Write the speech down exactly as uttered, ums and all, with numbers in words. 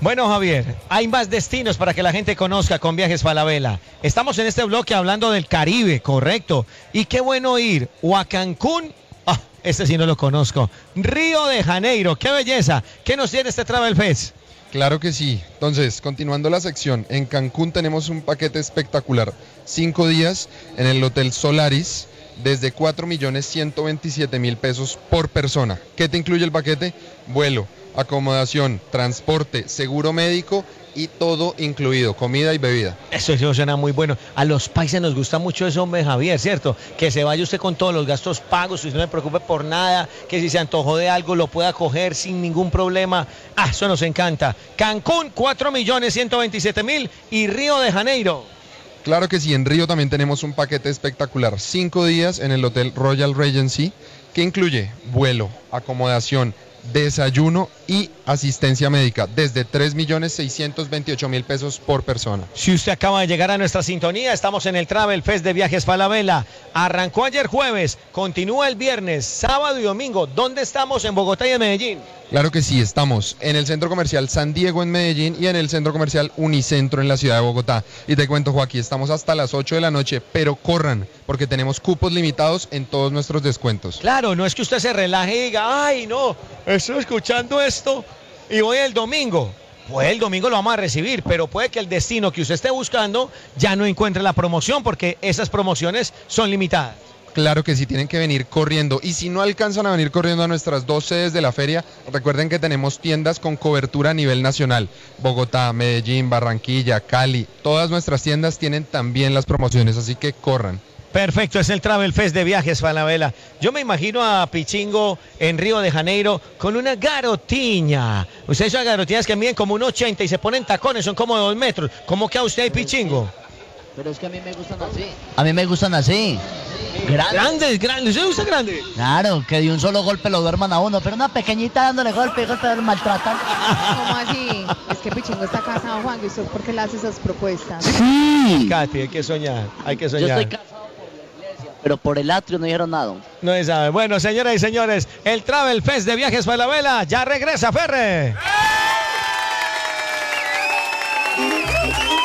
Bueno, Javier, hay más destinos para que la gente conozca con Viajes Falabella. Estamos en este bloque hablando del Caribe, correcto. Y qué bueno ir o a Cancún. Ah, este sí no lo conozco. Río de Janeiro, qué belleza. ¿Qué nos tiene este Travel Fest? Claro que sí. Entonces, continuando la sección, en Cancún tenemos un paquete espectacular. Cinco días en el Hotel Solaris, desde cuatro millones ciento veintisiete mil pesos por persona. ¿Qué te incluye el paquete? Vuelo, acomodación, transporte, seguro médico y todo incluido, comida y bebida. Eso, eso suena muy bueno. A los paisas nos gusta mucho eso, hombre, Javier, ¿cierto? Que se vaya usted con todos los gastos pagos, usted no se preocupe por nada, que si se antojó de algo lo pueda coger sin ningún problema. Ah, eso nos encanta. Cancún, cuatro millones ciento veintisiete mil y Río de Janeiro. Claro que sí, en Río también tenemos un paquete espectacular. Cinco días en el Hotel Royal Regency, que incluye vuelo, acomodación, desayuno y asistencia médica desde tres millones seiscientos veintiocho mil pesos por persona. Si usted acaba de llegar a nuestra sintonía, estamos en el Travel Fest de Viajes Falabella. Arrancó ayer jueves, continúa el viernes, sábado y domingo. ¿Dónde estamos? En Bogotá y en Medellín. Claro que sí, estamos en el Centro Comercial San Diego en Medellín y en el Centro Comercial Unicentro en la ciudad de Bogotá. Y te cuento, Joaquín, estamos hasta las ocho de la noche, pero corran, porque tenemos cupos limitados en todos nuestros descuentos. Claro, no es que usted se relaje y diga, ay, no, estoy escuchando esto y voy el domingo. Pues el domingo lo vamos a recibir, pero puede que el destino que usted esté buscando ya no encuentre la promoción, porque esas promociones son limitadas. Claro que sí, tienen que venir corriendo. Y si no alcanzan a venir corriendo a nuestras dos sedes de la feria, recuerden que tenemos tiendas con cobertura a nivel nacional. Bogotá, Medellín, Barranquilla, Cali. Todas nuestras tiendas tienen también las promociones, así que corran. Perfecto, es el Travel Fest de Viajes Falabella. Yo me imagino a Pichingo en Río de Janeiro con una garotiña. Ustedes son garotinas que miden como un ochenta y se ponen tacones, son como dos metros. ¿Cómo queda usted ahí, Pichingo? Pero es que a mí me gustan así. A mí me gustan así. Grandes, grandes, grandes. ¿Usted gusta grande? Claro, que de un solo golpe lo duerman a uno, pero una pequeñita dándole golpe y golpe lo maltratan. ¿Cómo así? Es que Pichingo está casado, Juan, ¿y usted por qué le hace esas propuestas? Sí. Katy, hay que soñar, hay que Yo soñar. estoy casado por la iglesia, pero por el atrio no dijeron nada. No se sabe. Bueno, señoras y señores, el Travel Fest de Viajes Falabella ya regresa, Ferre.